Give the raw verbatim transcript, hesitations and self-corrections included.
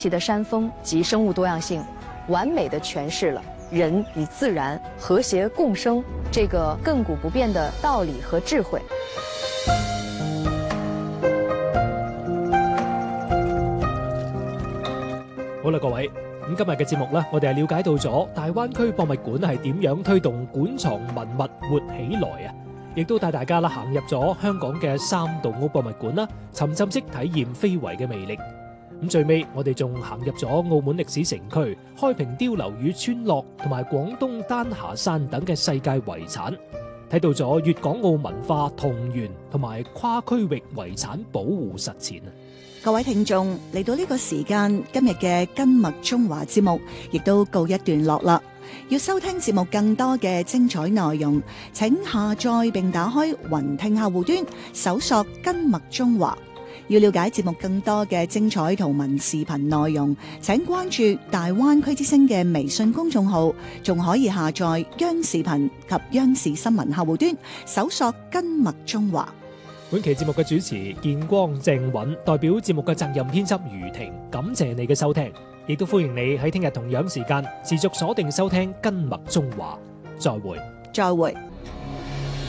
其的山峰及生物多样性，完美的诠释了人与自然和谐共生这个亘古不变的道理和智慧。 好啦，各位，咁今日嘅節目呢，我哋係了解到咗大灣區博物館係點樣推動館藏文物活起來啊！亦都帶大家啦行入咗香港嘅三道屋博物館啦，沉浸式體驗非遺嘅魅力。咁最尾我哋仲行入咗澳門歷史城區、開平碉樓與村落同埋廣東丹霞山等嘅世界遺產，睇到咗粵港澳文化同源同埋跨區域遺產保護實踐啊！ 各位聽眾，嚟到呢個時間，今日嘅根脈中華節目亦都告一段落啦。要收聽節目更多嘅精彩內容，請下載並打開雲聽客戶端，搜索根脈中華。要了解節目更多嘅精彩圖文視頻內容，請關注大灣區之聲嘅微信公眾號，仲可以下載央視頻及央視新聞客戶端，搜索根脈中華。 本期節目嘅主持建光鄭允代表節目嘅責任編輯余婷，感謝你嘅收聽，亦都歡迎你喺聽日同樣時間持續鎖定收聽根脈中華。再會， 再會。